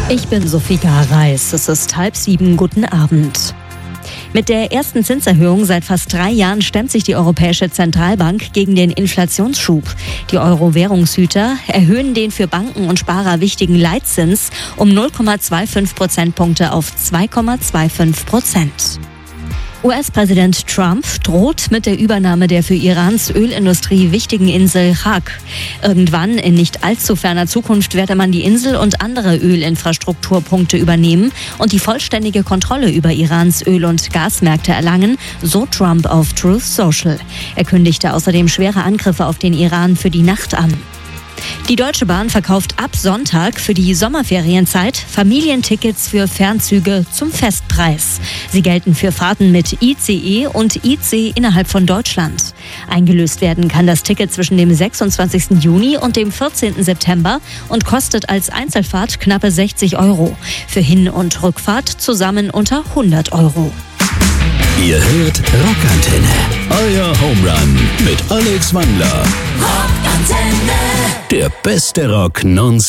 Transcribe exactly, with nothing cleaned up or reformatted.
Ich bin Sophika Reis. Es ist halb sieben. Guten Abend. Mit der ersten Zinserhöhung seit fast drei Jahren stemmt sich die Europäische Zentralbank gegen den Inflationsschub. Die Euro-Währungshüter erhöhen den für Banken und Sparer wichtigen Leitzins um null Komma fünfundzwanzig Prozentpunkte auf zwei Komma fünfundzwanzig Prozent. U S-Präsident Trump droht mit der Übernahme der für Irans Ölindustrie wichtigen Insel Raq. Irgendwann in nicht allzu ferner Zukunft werde man die Insel und andere Ölinfrastrukturpunkte übernehmen und die vollständige Kontrolle über Irans Öl- und Gasmärkte erlangen, so Trump auf Truth Social. Er kündigte außerdem schwere Angriffe auf den Iran für die Nacht an. Die Deutsche Bahn verkauft ab Sonntag für die Sommerferienzeit Familientickets für Fernzüge zum Festpreis. Sie gelten für Fahrten mit I C E und I C innerhalb von Deutschland. Eingelöst werden kann das Ticket zwischen dem sechsundzwanzigsten Juni und dem vierzehnten September und kostet als Einzelfahrt knappe sechzig Euro. Für Hin- und Rückfahrt zusammen unter hundert Euro. Ihr hört Rockantenne, euer Homerun mit Alex Wandler. Rockantenne, der beste Rock nonstop.